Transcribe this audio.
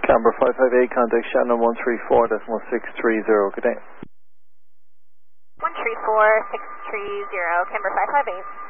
Camber 558, contact Shannon 134.630, good day. 134.630, Camber 558.